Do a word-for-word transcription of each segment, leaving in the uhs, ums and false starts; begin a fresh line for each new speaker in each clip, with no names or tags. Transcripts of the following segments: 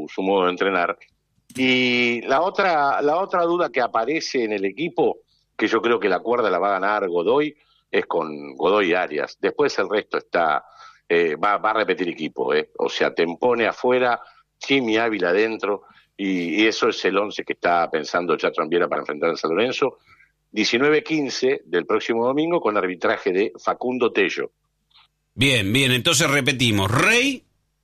su modo de entrenar. Y la otra, la otra duda que aparece en el equipo, que yo creo que la cuerda la va a ganar Godoy, es con Godoy y Arias. Después el resto está, eh, va, va a repetir equipo, eh. O sea, Tempone afuera, Chimi Ávila adentro, y, y eso es el once que está pensando Chacho Ambiera para enfrentar a San Lorenzo. diecinueve quince del próximo domingo con arbitraje de Facundo Tello.
Bien, bien, entonces repetimos. Rey.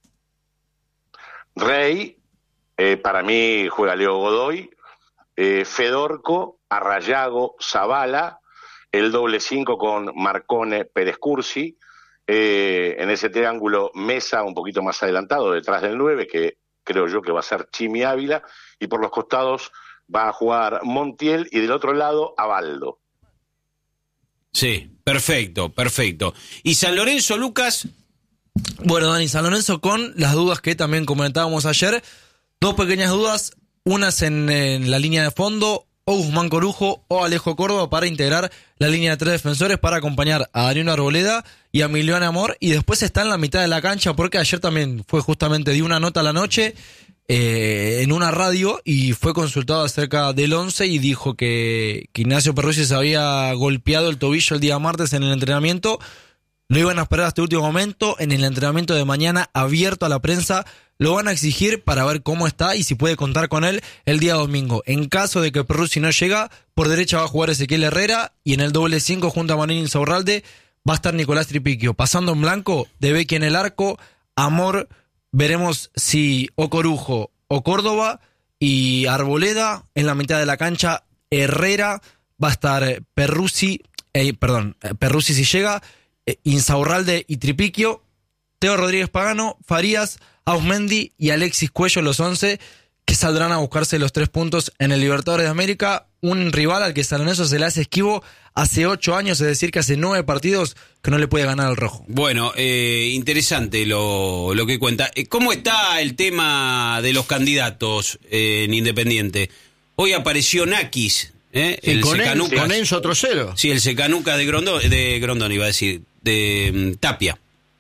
Rey, eh, para mí juega Leo Godoy, eh, Fedorco, Arrayago, Zavala, el doble cinco con Marcone, Pérez Cursi, eh, en ese triángulo Mesa un poquito más adelantado detrás del nueve, que creo yo que va a ser Chimi Ávila, y por los costados va a jugar Montiel y del otro lado Abaldo.
Sí, perfecto, perfecto. ¿Y San Lorenzo, Lucas?
Bueno, Dani, San Lorenzo con las dudas que también comentábamos ayer. Dos pequeñas dudas, unas en, en la línea de fondo, o Guzmán Corujo o Alejo Córdoba para integrar la línea de tres defensores para acompañar a Daniel Arboleda y a Emiliano Amor. Y después está en la mitad de la cancha porque ayer también fue justamente, dio una nota a la noche eh, en una radio y fue consultado acerca del once y dijo que, que Ignacio Perruzzi se había golpeado el tobillo el día martes en el entrenamiento. Lo iban a esperar hasta el último momento. En el entrenamiento de mañana abierto a la prensa lo van a exigir para ver cómo está y si puede contar con él el día domingo. En caso de que Perruzzi no llega, por derecha va a jugar Ezequiel Herrera y en el doble cinco junto a Manuel Insaurralde va a estar Nicolás Tripiquio. Pasando en blanco, De Becchi en el arco, Amor, veremos si o Corujo o Córdoba, y Arboleda en la mitad de la cancha. Herrera, va a estar Perruzzi, eh, perdón, Perruzzi si llega, eh, Insaurralde y Tripiquio, Teo Rodríguez Pagano, Farías, Ausmendi y Alexis Cuello, los once que saldrán a buscarse los tres puntos en el Libertadores de América, un rival al que San Lorenzo se le hace esquivo hace ocho años, es decir, que hace nueve partidos que no le puede ganar al rojo.
Bueno, eh, interesante lo, lo que cuenta. ¿Cómo está el tema de los candidatos eh, en Independiente? Hoy apareció Nakis, ¿eh?
Sí,
el
con,
Secanucas.
con Enzo Trocero.
Sí, el Secanucas de Grondón, de Grondón iba a decir, de um, Tapia.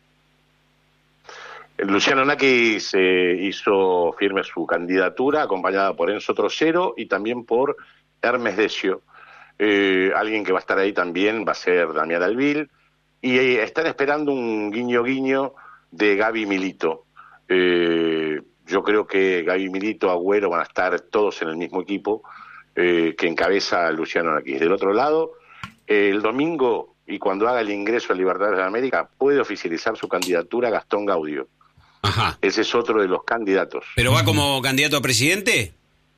Luciano Nakis eh, hizo firme su candidatura, acompañada por Enzo Trocero y también por Hermes Decio. Eh, alguien que va a estar ahí también va a ser Damián Alvil, y eh, están esperando un guiño guiño de Gaby Milito. Eh, yo creo que Gaby Milito, Agüero van a estar todos en el mismo equipo eh, que encabeza Luciano Nakis. Del otro lado, eh, el domingo, y cuando haga el ingreso a Libertadores de América, puede oficializar su candidatura Gastón Gaudio.
Ajá.
Ese es otro de los candidatos.
¿Pero va como candidato a presidente?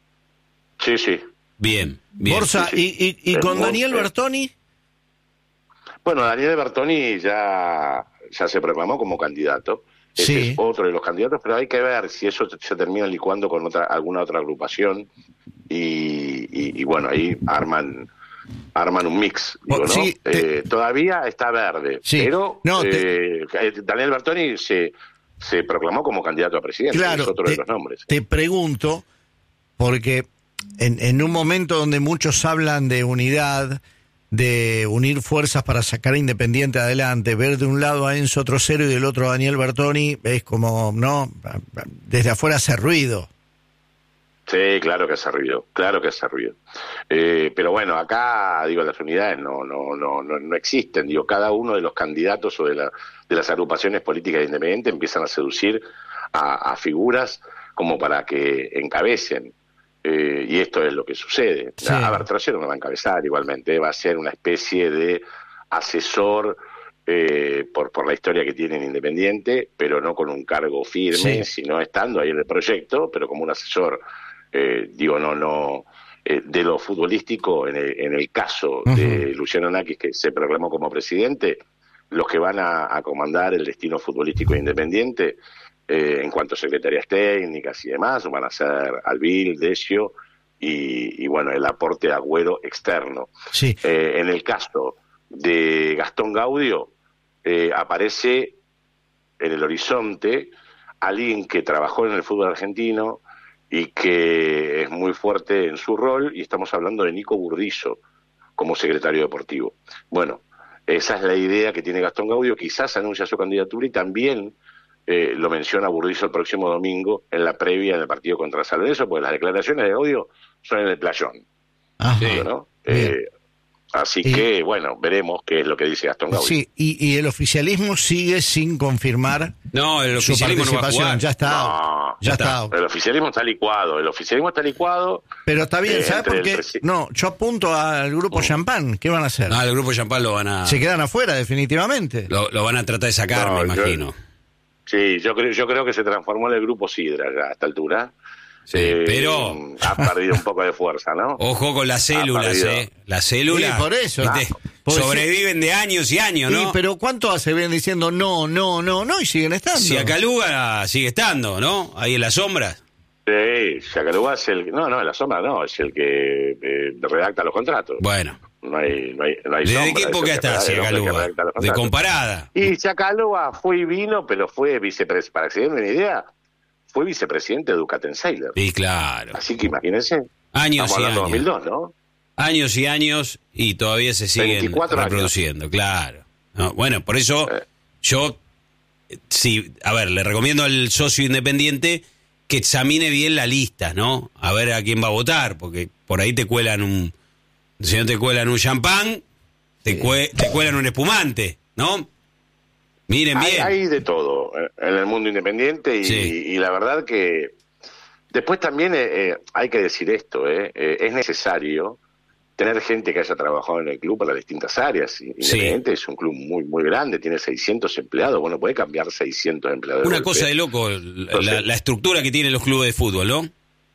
Sí, sí.
Bien, bien.
Borsa,
sí, sí.
¿y, y, y con
Es
Daniel
muy-
Bertoni?
Bueno, Daniel Bertoni ya, ya se proclamó como candidato. Ese
Sí.
es otro de los candidatos, pero hay que ver si eso se termina licuando con otra alguna otra agrupación y, y, y bueno, ahí arman arman un mix, digo,
Oh,
¿no?
sí, te-
Eh, todavía está verde,
Sí.
pero
No,
eh, Daniel Bertoni se, se proclamó como candidato a presidente,
Claro,
es otro
te,
de los nombres.
te pregunto, porque en, en un momento donde muchos hablan de unidad, de unir fuerzas para sacar a Independiente adelante, ver de un lado a Enzo Trocero y del otro a Daniel Bertoni, es como, ¿no? Desde afuera hace ruido.
Sí, claro que hace ruido, claro que hace ruido. Eh, pero bueno, acá, digo, las unidades no, no, no, no, no existen. Digo, cada uno de los candidatos o de, la, de las agrupaciones políticas independientes empiezan a seducir a, a figuras como para que encabecen. Eh, y esto es lo que sucede.
Sí.
A ver, Trocero no va a encabezar igualmente, ¿eh? Va a ser una especie de asesor eh, por, por la historia que tiene en Independiente, pero no con un cargo firme,
Sí.
sino estando ahí en el proyecto, pero como un asesor. Eh, digo, no, no, eh, de lo futbolístico, en el, en el caso uh-huh. de Luciano Nakis, que se proclamó como presidente, los que van a, a comandar el destino futbolístico Independiente, eh, en cuanto a secretarías técnicas y demás, van a ser Alvil, Decio y, y bueno, el aporte Agüero externo.
Sí.
Eh, en el caso de Gastón Gaudio, eh, aparece en el horizonte alguien que trabajó en el fútbol argentino y que es muy fuerte en su rol, y estamos hablando de Nico Burdizo como secretario deportivo. Bueno, esa es la idea que tiene Gastón Gaudio, quizás anuncia su candidatura y también eh, lo menciona Burdizo el próximo domingo en la previa del partido contra San Lorenzo, porque las declaraciones de odio son en el playón.
Ajá.
Sí, ¿no? Eh, así
Y-
que, bueno, veremos qué es lo que dice Gastón Gaudí.
Sí, y, y el oficialismo sigue sin confirmar
No, el
su
oficialismo no va a
participación.
jugar.
Ya está.
No,
ya
ya
está.
está.
El oficialismo está licuado, el oficialismo está licuado.
Pero está bien,
Eh,
¿sabes
entre
por
el
qué?
presi-
No, yo apunto al grupo Champán. ¿Qué van a hacer?
No, el grupo Champán lo van a
Se quedan afuera, definitivamente.
lo, lo van a tratar de sacar,
No,
me
yo-
imagino.
Sí, yo creo, yo creo que se transformó en el grupo Sidra ya a esta altura.
Sí,
Eh,
pero
ha perdido un poco de fuerza, ¿no?
ojo con las células,
perdido.
¿eh? Las células
Sí, por eso.
¿viste?
Ah, porque
sobreviven de años y años,
Sí,
¿no?
pero ¿cuánto hace? Ven diciendo no, no, no, no y siguen estando.
Si Acaluga sigue estando, ¿no? Ahí en las sombras.
Sí, Yacarúa es el... No, no, en la sombra no, es el que eh, redacta los contratos.
Bueno,
No hay, no hay, no hay
¿desde
sombra,
qué
es el
época
que
está
redacta-
así
el hombre que
Acaluga?
redacta los
De
contratos.
comparada.
Y Chacalúa fue y vino, pero fue vicepresidente, para que se den una idea, fue vicepresidente de Ducatenseiler.
Sí, claro.
Así que imagínense,
Años
estamos
y
hablando de
años.
dos mil dos, ¿no?
Años y años y todavía se siguen
veinticuatro años.
reproduciendo, claro. No, bueno, por eso
Eh.
yo, eh, sí, a ver, le recomiendo al socio independiente que examine bien la lista, ¿no? A ver a quién va a votar, porque por ahí te cuelan un, si no te cuelan un champán, te, cue- te cuelan un espumante, ¿no? Miren
Hay,
bien.
hay de todo eh, en el mundo independiente y,
Sí.
y- y la verdad que después también eh, eh, hay que decir esto, eh, eh, es necesario tener gente que haya trabajado en el club para las distintas áreas. Independiente es un club muy muy grande, tiene seiscientos empleados, bueno, puede cambiar seiscientos empleados. de
Una
golpe.
cosa de loco, la,
Entonces-
la estructura que tienen los clubes de fútbol, ¿no?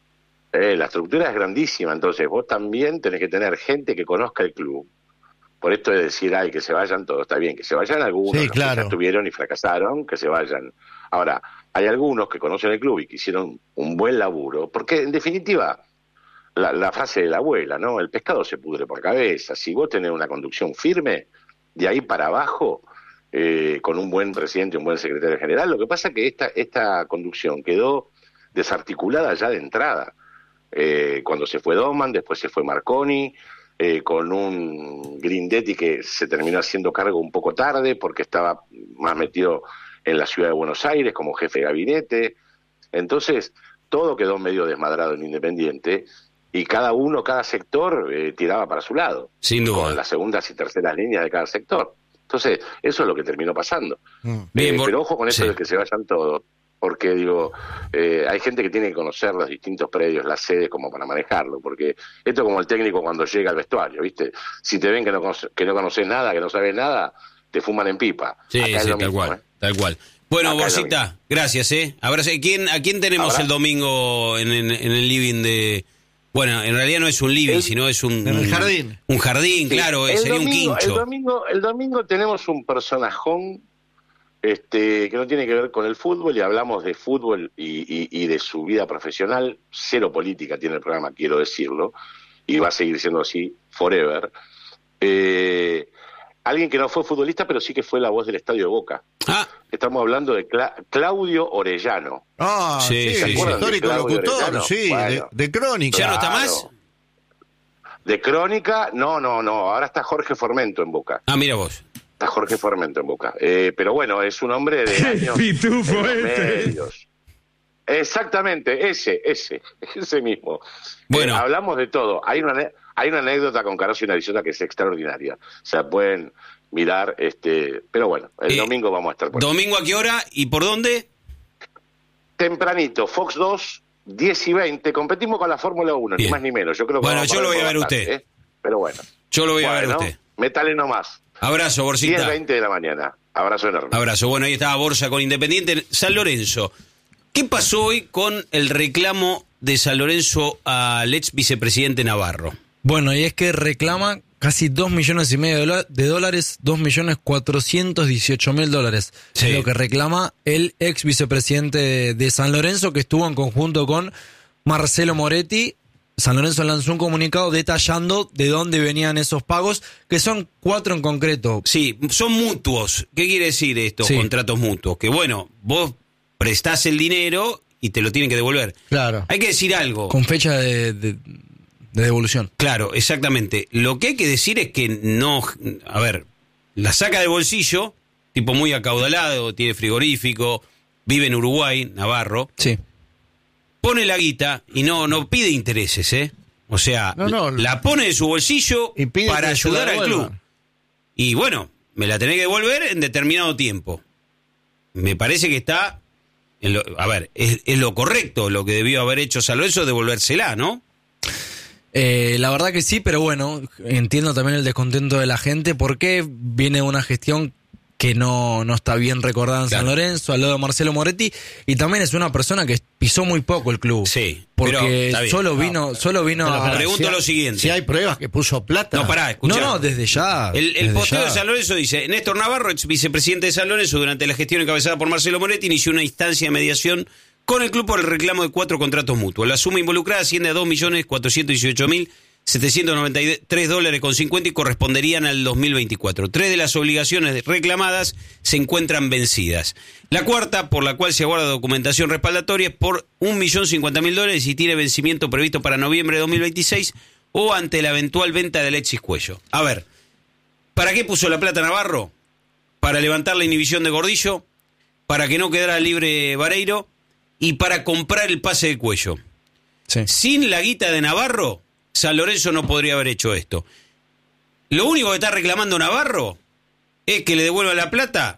Eh, la estructura es grandísima, entonces vos también tenés que tener gente que conozca el club. Por esto de decir, ay, que se vayan todos, está bien, que se vayan algunos,
Sí,
los
claro.
que ya estuvieron y fracasaron, que se vayan. Ahora, hay algunos que conocen el club y que hicieron un buen laburo, porque en definitiva, la, la frase de la abuela, ¿no? El pescado se pudre por cabeza. Si vos tenés una conducción firme, de ahí para abajo, eh, con un buen presidente, un buen secretario general, lo que pasa es que esta, esta conducción quedó desarticulada ya de entrada. Eh, cuando se fue Doman, después se fue Marconi, eh, con un Grindetti que se terminó haciendo cargo un poco tarde porque estaba más metido en la ciudad de Buenos Aires como jefe de gabinete. Entonces, todo quedó medio desmadrado en Independiente y cada uno, cada sector eh, tiraba para su lado,
Sin duda.
con las segundas y terceras líneas de cada sector. Entonces, eso es lo que terminó pasando.
Mm.
Bien,
Eh,
por-
pero ojo con eso
sí.
de que se vayan todos, porque digo, eh, hay gente que tiene que conocer los distintos predios, las sedes, como para manejarlo, porque esto es como el técnico cuando llega al vestuario, ¿viste? Si te ven que no, conoce- que no conoces nada, que no sabes nada, te fuman en pipa.
Sí,
Acá
sí,
es lo
tal
mismo,
cual,
¿eh?
tal cual. Bueno,
Acá es lo
Borcita, gracias, ¿eh? Abrazo. ¿Quién, ¿A quién tenemos
Abrazo.
el domingo en, en- en el living de...? Bueno, en realidad no es un living,
El-
sino es un...
En el jardín.
Un jardín,
Sí,
claro,
el
sería
domingo,
un
El
quincho.
domingo, el domingo tenemos un personajón este, que no tiene que ver con el fútbol y hablamos de fútbol y, y- y de su vida profesional. Cero política tiene el programa, quiero decirlo, y va a seguir siendo así forever. Eh, alguien que no fue futbolista, pero sí que fue la voz del Estadio de Boca.
Ah,
Estamos hablando de Cla- Claudio Orellano.
Ah,
Sí,
sí,
sí,
el
sí.
histórico
Claudio
locutor,
Orellano.
sí,
Bueno.
de, de crónica.
¿ya no está
Claro.
más?
De Crónica, no, no, no, ahora está Jorge Formento en Boca.
Ah, mira vos.
Está Jorge Formento en Boca. Eh, pero bueno, es un hombre de años
pitufo
en los
este.
medios. Exactamente, ese, ese, ese mismo.
Bueno.
Eh, hablamos de todo. Hay una, ane- hay una anécdota con Caroso y Narizota que es extraordinaria. O sea, pueden mirar, este, pero bueno, el
Eh,
domingo vamos a estar por ahí.
¿Domingo a qué hora y por dónde?
Tempranito, Fox dos, diez y veinte, competimos con la Fórmula uno,
Bien.
ni más ni menos. Yo creo que
Bueno,
vamos
yo lo voy a
por
ver a
bastante,
usted.
¿eh? Pero bueno.
Yo lo voy a
Bueno,
ver a usted.
métale nomás.
Abrazo,
diez
Borcita.
veinte de la mañana. Abrazo enorme.
Abrazo. Bueno, ahí estaba Borja con Independiente. San Lorenzo. ¿Qué pasó hoy con el reclamo de San Lorenzo al ex vicepresidente Navarro?
Bueno, y es que reclama casi dos millones y medio de dola- de dólares, dos millones cuatrocientos dieciocho mil dólares.
Sí.
Es lo que reclama el ex vicepresidente de, de San Lorenzo, que estuvo en conjunto con Marcelo Moretti. San Lorenzo lanzó un comunicado detallando de dónde venían esos pagos, que son cuatro en concreto.
Sí, son mutuos. ¿Qué quiere decir estos
Sí.
contratos mutuos? Que bueno, vos prestás el dinero y te lo tienen que devolver.
Claro.
Hay que decir algo.
Con fecha de, de- de devolución.
Claro, exactamente. Lo que hay que decir es que no, a ver, la saca del bolsillo, tipo muy acaudalado, tiene frigorífico, vive en Uruguay, Navarro,
Sí.
pone la guita y no, no pide intereses, ¿eh? O sea,
No, no.
la pone de su bolsillo
Y pide
para
que se la
ayudar al
devuelvan.
club. Y bueno, me la tenés que devolver en determinado tiempo. Me parece que está... En lo, a ver, es, es lo correcto lo que debió haber hecho San Lorenzo, devolvérsela, ¿no?
Eh, la verdad que sí, pero bueno, entiendo también el descontento de la gente porque viene una gestión que no, no está bien recordada en
Claro.
San Lorenzo, al lado de Marcelo Moretti, y también es una persona que pisó muy poco el club.
Sí, pero
Porque
está bien.
solo vino, solo vino
Pero,
a...
pero,
pregunto
si hay-
lo siguiente.
Si hay pruebas que puso plata.
No, pará,
No,
escuchá.
no, desde ya.
El, el
desde
posteo
ya.
de San Lorenzo dice, Néstor Navarro, ex vicepresidente de San Lorenzo, durante la gestión encabezada por Marcelo Moretti, inició una instancia de mediación con el club por el reclamo de cuatro contratos mutuos. La suma involucrada asciende a dos millones cuatrocientos dieciocho mil setecientos noventa y tres dólares con cincuenta y corresponderían al dos mil veinticuatro. Tres de las obligaciones reclamadas se encuentran vencidas. La cuarta, por la cual se aguarda documentación respaldatoria, es por un millón cincuenta mil dólares y tiene vencimiento previsto para noviembre de dos mil veintiséis o ante la eventual venta de Alexis Cuello. A ver, ¿para qué puso la plata Navarro? Para levantar la inhibición de Gordillo, para que no quedara libre Vareiro y para comprar el pase de Cuello.
Sí.
Sin la guita de Navarro, San Lorenzo no podría haber hecho esto. Lo único que está reclamando Navarro es que le devuelva la plata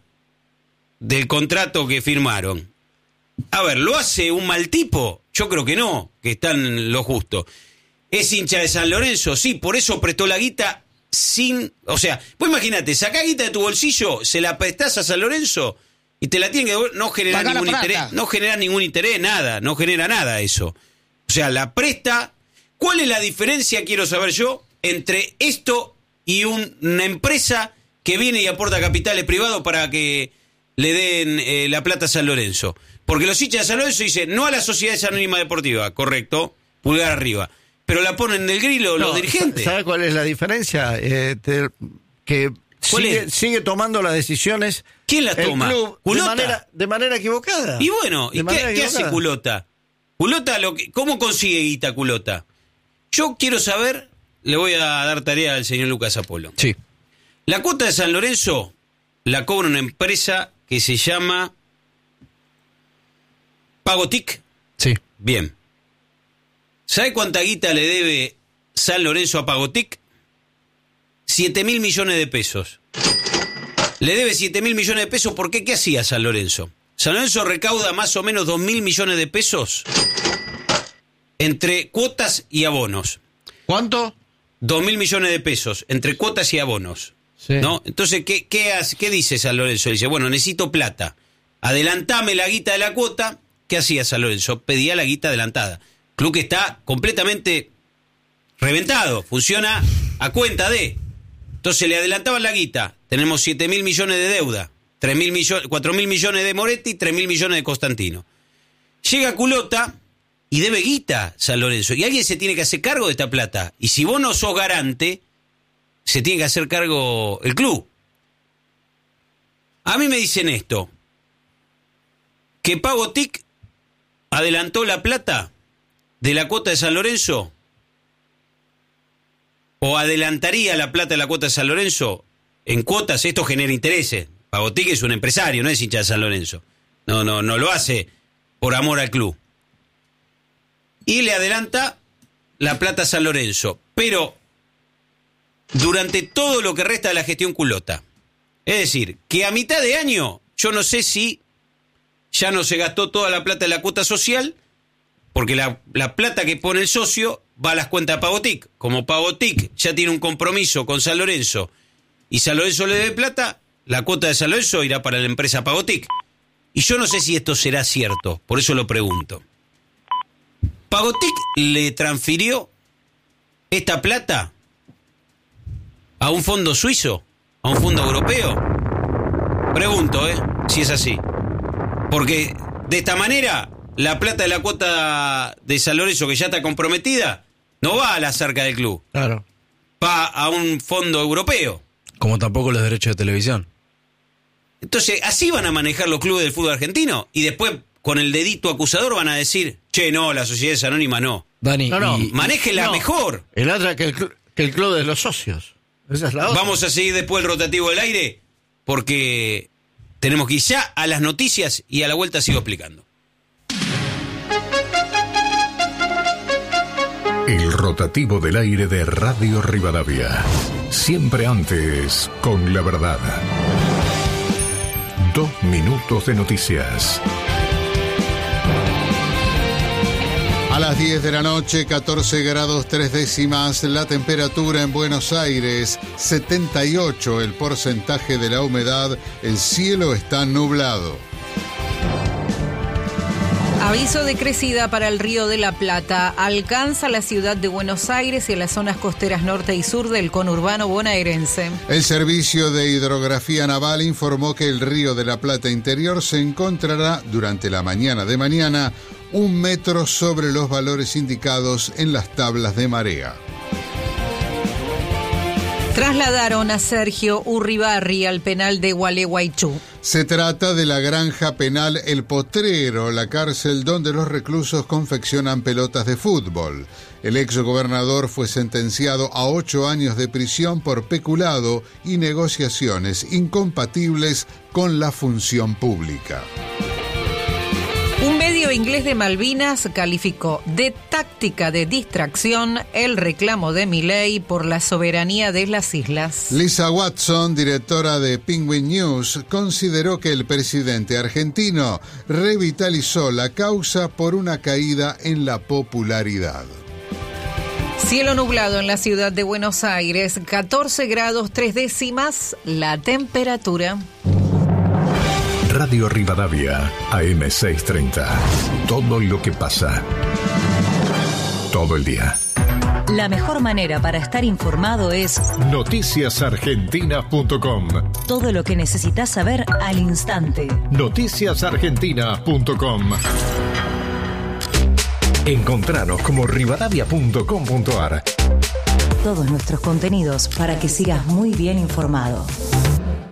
del contrato que firmaron. A ver, ¿lo hace un mal tipo? Yo creo que no, que está en lo justo. ¿Es hincha de San Lorenzo? Sí, por eso prestó la guita sin... O sea, vos imagínate, sacá guita de tu bolsillo, se la prestás a San Lorenzo y te la tienen que devolver, no genera
Pagá la
ningún
plata.
interés, no genera ningún interés, nada, no genera nada eso. O sea, la presta... ¿Cuál es la diferencia, quiero saber yo, entre esto y un- una empresa que viene y aporta capitales privados para que le den eh, la plata a San Lorenzo? Porque los hinchas de San Lorenzo dicen no a las sociedades anónimas deportivas, correcto, pulgar arriba, pero la ponen del grilo los
No,
dirigentes.
¿Sabe cuál es la diferencia? Eh, te- que
¿Cuál
sigue,
es?
sigue tomando las decisiones.
¿Quién las
el
toma?
club de
¿Culota?
manera, de manera equivocada.
Y bueno,
De
¿y
manera
qué, qué hace
equivocada.
Culota? Culota, lo que, ¿cómo consigue guita Culota? Yo quiero saber, le voy a dar tarea al señor Lucas Apolo.
Sí.
La cuota de San Lorenzo la cobra una empresa que se llama Pagotic.
Sí.
Bien. ¿Sabe cuánta guita le debe San Lorenzo a Pagotic? Siete mil millones de pesos. Le debe siete mil millones de pesos. ¿Por qué? ¿Qué hacía San Lorenzo? San Lorenzo recauda más o menos dos mil millones de pesos entre cuotas y abonos.
¿Cuánto?
Dos mil millones de pesos entre cuotas y abonos.
Sí.
¿No? Entonces, ¿qué, qué, hace, ¿qué dice San Lorenzo? Dice, bueno, necesito plata. Adelantame la guita de la cuota. ¿Qué hacía San Lorenzo? Pedía la guita adelantada. Club que está completamente reventado. Funciona a cuenta de. Entonces le adelantaban la guita. Tenemos siete mil millones de deuda. tres mil millones, cuatro mil millones de Moretti, tres mil millones de Constantino. Llega Culota y debe guita San Lorenzo. Y alguien se tiene que hacer cargo de esta plata. Y si vos no sos garante, se tiene que hacer cargo el club. A mí me dicen esto, que Pagotic adelantó la plata de la cuota de San Lorenzo, o adelantaría la plata de la cuota de San Lorenzo en cuotas. Esto genera intereses. Pagotic es un empresario, no es hincha de San Lorenzo. No, no, no lo hace por amor al club. Y le adelanta la plata a San Lorenzo. Pero durante todo lo que resta de la gestión Culota. Es decir, que a mitad de año, yo no sé si ya no se gastó toda la plata de la cuota social, porque la, la plata que pone el socio va a las cuentas de Pagotic. Como Pagotic ya tiene un compromiso con San Lorenzo y San Lorenzo le debe plata, la cuota de San Lorenzo irá para la empresa Pagotic. Y yo no sé si esto será cierto, por eso lo pregunto. ¿Pagotic le transfirió esta plata a un fondo suizo? ¿A un fondo europeo? Pregunto, ¿eh? Si es así. Porque de esta manera, la plata de la cuota de San Lorenzo, que ya está comprometida, no va a la cerca del club.
Claro.
Va a un fondo europeo.
Como tampoco los derechos de televisión.
Entonces, así van a manejar los clubes del fútbol argentino. Y después, con el dedito acusador, van a decir, che, no, la sociedad es anónima, no.
Dani,
No, no.
y-
Manéjenla
No.
mejor.
El otra que el, cl- que el club de los socios. Esa es la otra.
Vamos a seguir después el rotativo del aire, porque tenemos que ir ya a las noticias y a la vuelta sigo explicando.
El rotativo del aire de Radio Rivadavia. Siempre antes, con la verdad. Dos minutos de noticias.
A las diez de la noche, catorce grados tres décimas, la temperatura en Buenos Aires, setenta y ocho el porcentaje de la humedad, el cielo está nublado.
Aviso de crecida para el Río de la Plata. Alcanza la ciudad de Buenos Aires y las zonas costeras norte y sur del conurbano bonaerense.
El Servicio de Hidrografía Naval informó que el Río de la Plata interior se encontrará durante la mañana de mañana un metro sobre los valores indicados en las tablas de marea.
Trasladaron a Sergio Urribarri al penal de Gualeguaychú.
Se trata de la granja penal El Potrero, la cárcel donde los reclusos confeccionan pelotas de fútbol. El exgobernador fue sentenciado a ocho años de prisión por peculado y negociaciones incompatibles con la función pública.
Un medio inglés de Malvinas calificó de táctica de distracción el reclamo de Milei por la soberanía de las islas.
Lisa Watson, directora de Penguin News, consideró que el presidente argentino revitalizó la causa por una caída en la popularidad.
Cielo nublado en la ciudad de Buenos Aires, catorce grados tres décimas la temperatura.
Radio Rivadavia, A M seiscientos treinta. Todo lo que pasa. Todo el día.
La mejor manera para estar informado es
noticias argentinas punto com.
Todo lo que necesitas saber al instante.
noticias argentinas punto com. Encontranos como rivadavia punto com punto ar.
Todos nuestros contenidos para que sigas muy bien informado.